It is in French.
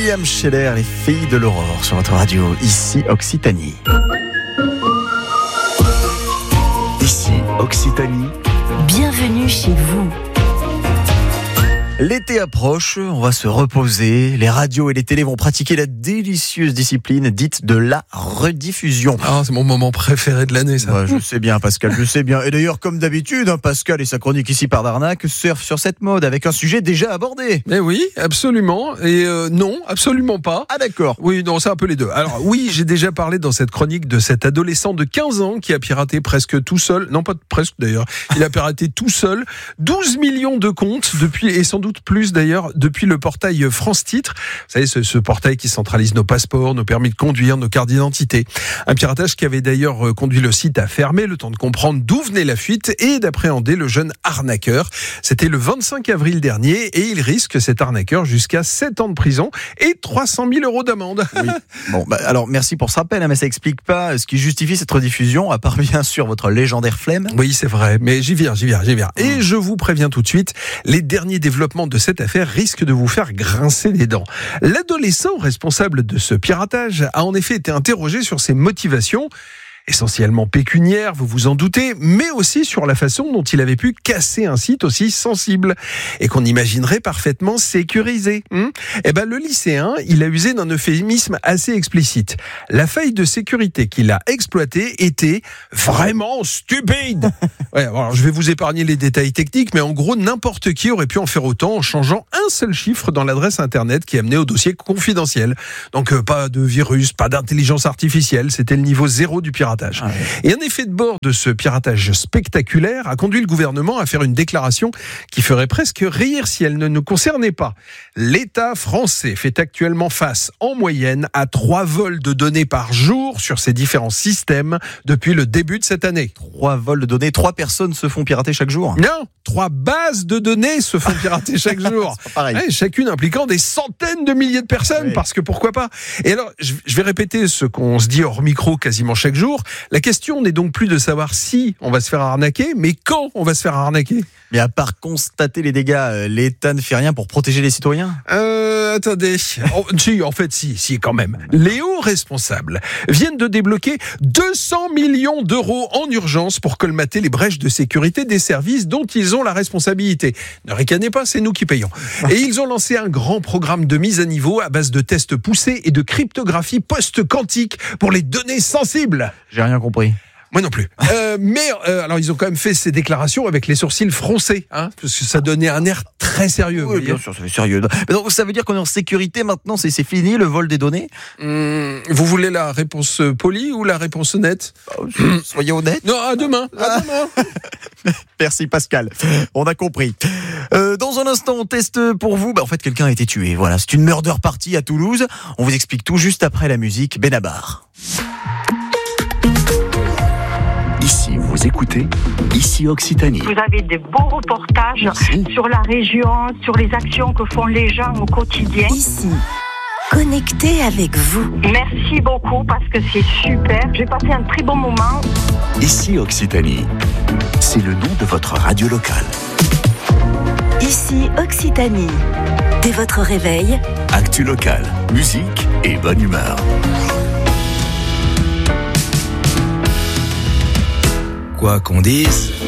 William Scheller, les filles de l'aurore sur votre radio, ici Occitanie. Ici Occitanie. Bienvenue chez vous. L'été approche, on va se reposer. Les radios et les télés vont pratiquer la délicieuse discipline dite de la rediffusion. Ah, c'est mon moment préféré de l'année, ça. Ouais, je sais bien, Pascal, je sais bien. Et d'ailleurs, comme d'habitude, Pascal et sa chronique ici par d'Arnaque surfent sur cette mode avec un sujet déjà abordé. Eh oui, absolument. Et non, absolument pas. Ah d'accord. Oui, non, c'est un peu les deux. Alors oui, j'ai déjà parlé dans cette chronique de cet adolescent de 15 ans qui a piraté presque tout seul. Non, pas presque d'ailleurs. Il a piraté tout seul 12 millions de comptes depuis, et sans doute plus d'ailleurs, depuis le portail France Titres. Vous savez, ce portail qui centralise nos passeports, nos permis de conduire, nos cartes d'identité. Un piratage qui avait d'ailleurs conduit le site à fermer, le temps de comprendre d'où venait la fuite et d'appréhender le jeune arnaqueur. C'était le 25 avril dernier et il risque, cet arnaqueur, jusqu'à 7 ans de prison et 300 000 € d'amende. Oui. Bon, alors merci pour ce rappel, mais ça explique pas ce qui justifie cette rediffusion, à part bien sûr votre légendaire flemme. Oui, c'est vrai, mais j'y viens. Et je vous préviens tout de suite, les derniers développements de cette affaire risquent de vous faire grincer les dents. L'adolescent responsable de ce piratage a en effet été interrogé sur ses motivations, essentiellement pécuniaires, vous vous en doutez, mais aussi sur la façon dont il avait pu casser un site aussi sensible et qu'on imaginerait parfaitement sécurisé. Le lycéen, il a usé d'un euphémisme assez explicite. La faille de sécurité qu'il a exploitée était vraiment stupide. Ouais, alors je vais vous épargner les détails techniques, mais en gros, n'importe qui aurait pu en faire autant en changeant un seul chiffre dans l'adresse internet qui amenait au dossier confidentiel. Donc pas de virus, pas d'intelligence artificielle, c'était le niveau 0 du piratage. Ah ouais. Et un effet de bord de ce piratage spectaculaire a conduit le gouvernement à faire une déclaration qui ferait presque rire si elle ne nous concernait pas. L'État français fait actuellement face en moyenne à 3 vols de données par jour sur ses différents systèmes depuis le début de cette année. 3 vols de données, 3 personnes se font pirater chaque jour. Non, 3 bases de données se font pirater chaque jour. C'est pas pareil. Ouais, chacune impliquant des centaines de milliers de personnes, parce que pourquoi pas. Et alors, je vais répéter ce qu'on se dit hors micro quasiment chaque jour. La question n'est donc plus de savoir si on va se faire arnaquer, mais quand on va se faire arnaquer. Mais à part constater les dégâts, l'État ne fait rien pour protéger les citoyens ? Attendez. Si, quand même. Les hauts responsables viennent de débloquer 200 millions d'euros en urgence pour colmater les brèches de sécurité des services dont ils ont la responsabilité. Ne ricanez pas, c'est nous qui payons. Et ils ont lancé un grand programme de mise à niveau à base de tests poussés et de cryptographie post-quantique pour les données sensibles. J'ai rien compris. Moi non plus. Alors ils ont quand même fait ces déclarations avec les sourcils froncés, parce que ça donnait un air très sérieux. Oui, bien sûr, ça fait sérieux. Mais donc, ça veut dire qu'on est en sécurité maintenant, c'est fini le vol des données ? Vous voulez la réponse polie ou la réponse nette ? Soyez honnête. Non, à demain. Merci Pascal, on a compris. Dans un instant, on teste pour vous. En fait, quelqu'un a été tué. Voilà, c'est une murder party à Toulouse. On vous explique tout juste après la musique. Benabar. Ici, vous écoutez Ici Occitanie. Vous avez des beaux reportages sur la région, sur les actions que font les gens au quotidien. Ici, connecté avec vous. Merci beaucoup parce que c'est super. J'ai passé un très bon moment. Ici Occitanie, c'est le nom de votre radio locale. Ici Occitanie. Dès votre réveil, actu locale, musique et bonne humeur. Quoi qu'on dise